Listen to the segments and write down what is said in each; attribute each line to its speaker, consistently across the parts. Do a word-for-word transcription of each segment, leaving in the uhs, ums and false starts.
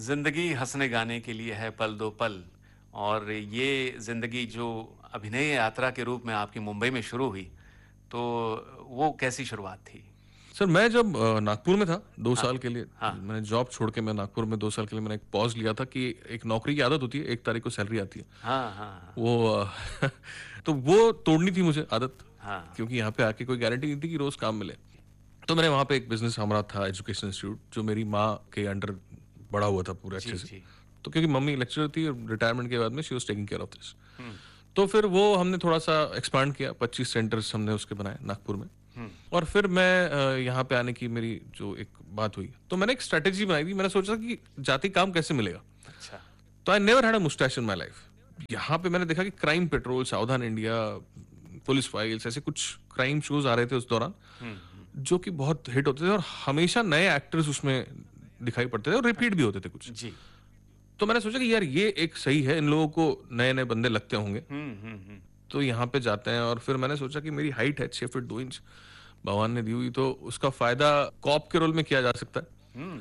Speaker 1: ज़िंदगी हँसने गाने के लिए है पल दो पल और ये ज़िंदगी जो अभिनय यात्रा के रूप में आपकी मुंबई में शुरू हुई, तो वो कैसी शुरुआत थी?
Speaker 2: सर मैं जब अ, नागपुर में था दो
Speaker 1: हाँ,
Speaker 2: साल के लिए,
Speaker 1: हाँ।
Speaker 2: मैंने जॉब छोड़ के मैं नागपुर में दो साल के लिए मैंने एक पॉज़ लिया था कि एक नौकरी की आदत होती है, एक तारीख को सैलरी आती है।
Speaker 1: हाँ, हाँ, हाँ।
Speaker 2: वो अ, तो वो तोड़नी थी मुझे आदत,
Speaker 1: हाँ।
Speaker 2: क्योंकि यहाँ पे आके कोई गारंटी नहीं थी कि रोज़ काम मिले। तो मैंने वहाँ पे एक बिज़नेस हमारा था एजुकेशन इंस्टीट्यूट, जो मेरी माँ के अंडर बड़ा हुआ था पूरे
Speaker 1: जी,
Speaker 2: अच्छे से।
Speaker 1: जी।
Speaker 2: तो क्योंकि मम्मी लेक्चरर थी और रिटायरमेंट के बाद में she was taking care of this.
Speaker 1: हुँ,
Speaker 2: तो फिर वो हमने थोड़ा-सा एक्सपांड किया, पच्चीस सेंटर्स हमने उसके बनाए नागपुर में।
Speaker 1: हुँ।
Speaker 2: और फिर मैं अ, यहाँ पे आने की मेरी जो एक बात हुई, तो मैंने एक स्ट्रैटेजी बनाई थी। मैंने सोचा कि जाति काम कैसे मिलेगा?
Speaker 1: अच्छा।
Speaker 2: तो I never had a moustache in my life. यहाँ पे मैंने देखा कि क्राइम पेट्रोल, सावधान इंडिया, पुलिस फाइल्स, ऐसे कुछ क्राइम शोज आ रहे थे उस दौरान,
Speaker 1: हुँ, हुँ।
Speaker 2: जो कि बहुत हिट होते थे और हमेशा नए एक्टर्स उसमें दिखाई पड़ते थे और रिपीट भी होते थे कुछ।
Speaker 1: जी।
Speaker 2: तो मैंने सोचा कि यार ये एक सही है, इन लोगों को नए-नए बंदे लगते होंगे,
Speaker 1: हुँ, हुँ, हुँ।
Speaker 2: तो यहाँ पे जाते हैं। और फिर मैंने सोचा कि मेरी हाइट है छह फीट दो इंच, भगवान ने दी हुई, तो उसका फायदा कॉप के रोल में किया जा सकता है।
Speaker 1: हुँ।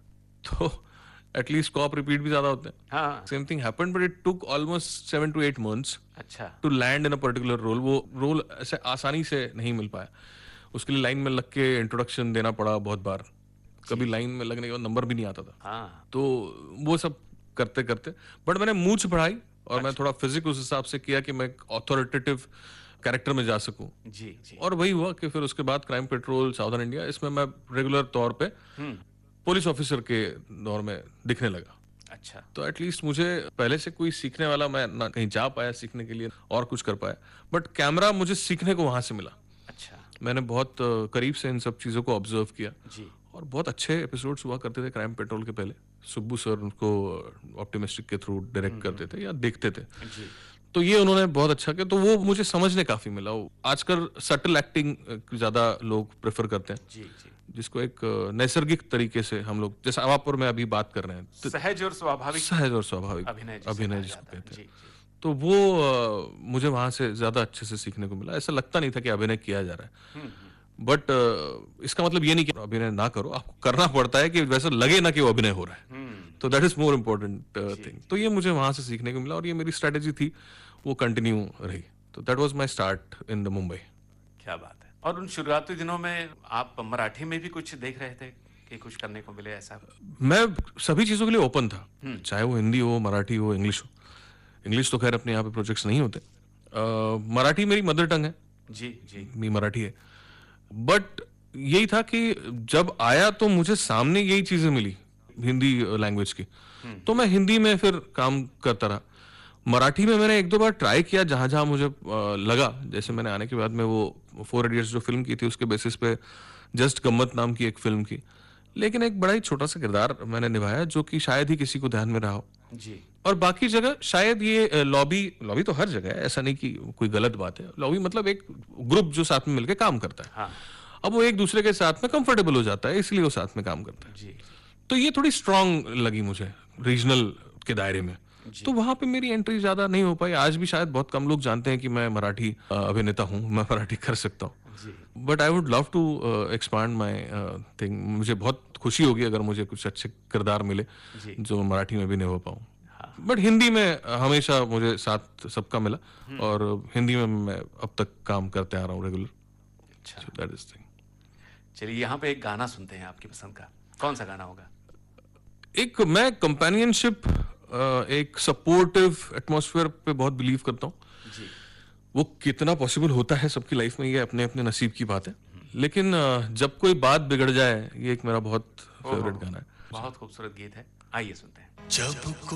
Speaker 2: तो एटलीस्ट कॉप रिपीट भी ज्यादा होते हैं।
Speaker 1: हाँ,
Speaker 2: same thing happened, but it took almost seven to eight months
Speaker 1: अच्छा।
Speaker 2: To land in a particular role. वो रोल ऐसे आसानी से नहीं मिल पाया, उसके लिए लाइन में लग के इंट्रोडक्शन देना पड़ा बहुत बार। कभी लाइन में लगने के बाद नंबर भी नहीं आता था।
Speaker 1: हाँ,
Speaker 2: तो वो सब करते करते बट मैंने मूंछ बढ़ाई और मैं थोड़ा फिजिक उस हिसाब से किया कि मैं ऑथोरिटेटिव कैरेक्टर में जा सकूं।
Speaker 1: जी, जी।
Speaker 2: और वही हुआ कि फिर उसके बाद क्राइम पेट्रोल, सावधान इंडिया, इसमें मैं रेगुलर तौर पे
Speaker 1: हुँ,
Speaker 2: पुलिस ऑफिसर के दौर में दिखने लगा।
Speaker 1: अच्छा।
Speaker 2: तो एटलीस्ट मुझे पहले से कोई सीखने वाला, मैं ना कहीं जा पाया सीखने के लिए और कुछ कर पाया, बट कैमरा मुझे सीखने को वहां से मिला।
Speaker 1: अच्छा,
Speaker 2: मैंने बहुत अ, करीब से इन सब चीज़ों को ऑब्जर्व किया
Speaker 1: जी।
Speaker 2: और बहुत अच्छे एपिसोड्स हुआ करते थे क्राइम पेट्रोल के पहले। सुब्बू सर उनको ऑप्टिमिस्टिक के थ्रू डायरेक्ट करते थे या देखते थे,
Speaker 1: जी।
Speaker 2: तो ये उन्होंने बहुत अच्छा किया। तो वो मुझे समझने काफी मिला। वो आजकल सटल एक्टिंग ज्यादा लोग प्रेफर करते हैं,
Speaker 1: जी, जी।
Speaker 2: जिसको एक अ, नैसर्गिक तरीके से हम लोग, जैसे अवापुर में अभी बात कर रहे हैं, तो
Speaker 1: सहज और स्वाभाविक
Speaker 2: सहज और स्वाभाविक
Speaker 1: अभिनय जिसे
Speaker 2: अभिनय
Speaker 1: कहा
Speaker 2: जिसको
Speaker 1: जाता है।
Speaker 2: कहते
Speaker 1: जी,
Speaker 2: हैं,
Speaker 1: जी।
Speaker 2: तो वो अ, मुझे वहां से ज्यादा अच्छे से सीखने को मिला। ऐसा लगता नहीं था कि अभिनय किया जा रहा है,
Speaker 1: हुँ, हुँ।
Speaker 2: बट इसका मतलब ये नहीं कि अभिनय ना करो, आपको करना पड़ता है कि वैसा लगे ना कि वो अभिनय हो रहा है।
Speaker 1: हुँ,
Speaker 2: तो that is more important
Speaker 1: ji,
Speaker 2: thing.
Speaker 1: जी।
Speaker 2: तो ये मुझे वहां से सीखने को मिला और ये मेरी स्ट्रेटेजी थी, वो कंटिन्यू रही। तो that was my start in the Mumbai.
Speaker 1: क्या बात है। और उन शुरुआती दिनों में आप मराठी में भी कुछ देख रहे थे कि कुछ करने को मिले ऐसा?
Speaker 2: मैं सभी चीज़ों के लिए ओपन था,
Speaker 1: हुँ,
Speaker 2: चाहे वो हिंदी हो, मराठी हो, इंग्लिश हो। इंग्लिश तो खैर अपने यहाँ पे प्रोजेक्ट्स नहीं होते। अ, मराठी मेरी मदर टंग है,
Speaker 1: जी, जी।
Speaker 2: मी मराठी है। बट यही था कि जब आया तो मुझे सामने यही चीज़ें मिली हिंदी लैंग्वेज की,
Speaker 1: हुँ,
Speaker 2: तो मैं हिंदी में फिर काम करता रहा। मराठी में मैंने एक दो बार ट्राई किया जहां जहां मुझे अ, लगा। जैसे मैंने आने के बाद में वो फोर इडियट्स जो फिल्म की थी, उसके बेसिस पे जस्ट गम्मत नाम की एक फिल्म की, लेकिन एक बड़ा ही छोटा सा किरदार मैंने निभाया जो कि शायद ही किसी को ध्यान में रहा हो।
Speaker 1: जी।
Speaker 2: और बाकी जगह शायद ये लॉबी, लॉबी तो हर जगह है, ऐसा नहीं कि कोई गलत बात है। लॉबी मतलब एक ग्रुप जो साथ में मिलकर काम करता है।
Speaker 1: हाँ,
Speaker 2: अब वो एक दूसरे के साथ में कंफर्टेबल हो जाता है, इसलिए वो साथ में काम करता है।
Speaker 1: जी, जी।
Speaker 2: तो ये थोड़ी स्ट्रांग लगी मुझे रीजनल के दायरे में।
Speaker 1: जी।
Speaker 2: तो वहां पे मेरी एंट्री ज्यादा नहीं हो पाई। आज भी शायद बहुत कम लोग जानते हैं कि मैं मराठी अ, अभिनेता हूँ, मैं मराठी कर सकता हूँ।
Speaker 1: जी।
Speaker 2: But I would love to expand my thing. मुझे बहुत खुशी होगी अगर मुझे कुछ अच्छे किरदार मिले
Speaker 1: जी।
Speaker 2: जो मराठी में भी नहीं हो पाऊँ।
Speaker 1: हाँ।
Speaker 2: बट हिंदी में हमेशा मुझे साथ सबका मिला और हिंदी में मैं अब तक काम करते आ रहा हूँ रेगुलर।
Speaker 1: अच्छा।
Speaker 2: So that is thing.
Speaker 1: चलिए यहाँ पे एक गाना सुनते हैं आपकी पसंद का। कौन सा गाना होगा?
Speaker 2: एक मैं कंपेनियनशिप, एक सपोर्टिव एटमॉस्फेयर पे बहुत बिलीव करता हूँ।
Speaker 1: जी।
Speaker 2: वो कितना पॉसिबल होता है सबकी लाइफ में, ये अपने अपने नसीब की बात है। लेकिन अ, जब कोई बात बिगड़ जाए, ये एक मेरा बहुत
Speaker 1: ओहो,
Speaker 2: फेवरेट गाना है।
Speaker 1: बहुत खूबसूरत गीत है। आइए सुनते हैं।
Speaker 3: जब